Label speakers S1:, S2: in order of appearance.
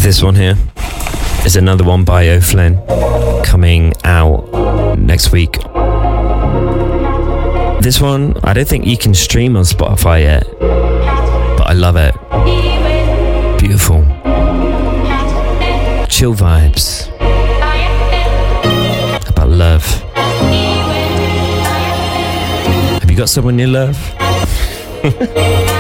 S1: This one here is another one by O'Flynn, coming out next week. This one, I don't think you can stream on Spotify yet, but I love it. Beautiful. Chill vibes. About love. Have you got someone you love?